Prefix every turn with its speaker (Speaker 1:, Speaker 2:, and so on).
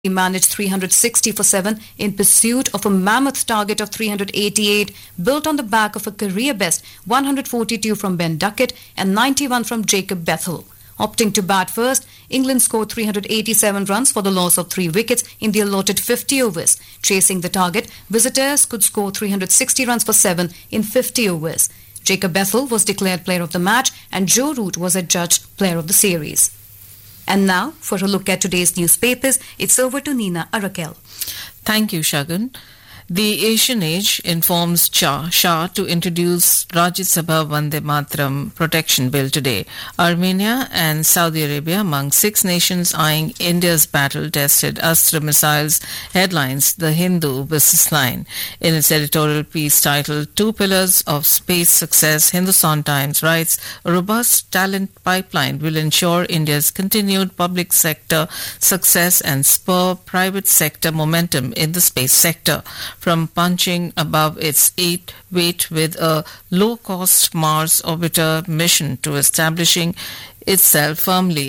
Speaker 1: managed 360 for 7 in pursuit of a mammoth target of 388, built on the back of a career best 142 from Ben Duckett and 91 from Jacob Bethel. Opting to bat first, England scored 387 runs for the loss of 3 wickets in the allotted 50 overs. Chasing the target, visitors could score 360 runs for 7 in 50 overs. Jacob Bethel was declared player of the match and Joe Root was adjudged player of the series. And now, for a look at today's newspapers, it's over to Nina Arakel.
Speaker 2: Thank you, Shagun. The Asian Age informs Shah to introduce Rajya Sabha Vande Mataram protection bill today. Armenia and Saudi Arabia among 6 nations eyeing India's battle-tested Astra missiles, headlines The Hindu business line. In its editorial piece titled 2 Pillars of Space Success, Hindustan Times writes, a robust talent pipeline will ensure India's continued public sector success and spur private sector momentum in the space sector. From punching above its weight with a low-cost Mars orbiter mission to establishing itself firmly